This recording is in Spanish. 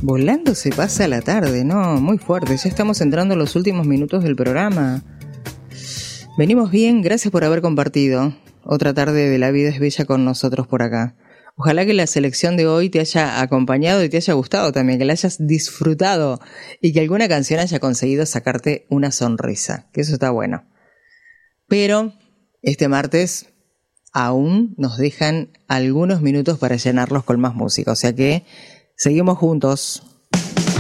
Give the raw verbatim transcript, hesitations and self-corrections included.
Volando se pasa la tarde, ¿no? Muy fuerte, ya estamos entrando en los últimos minutos del programa. Venimos bien, gracias por haber compartido otra tarde de La Vida es Bella con nosotros por acá. Ojalá que la selección de hoy te haya acompañado y te haya gustado también, que la hayas disfrutado y que alguna canción haya conseguido sacarte una sonrisa, que eso está bueno. Pero este martes aún nos dejan algunos minutos para llenarlos con más música, o sea que seguimos juntos.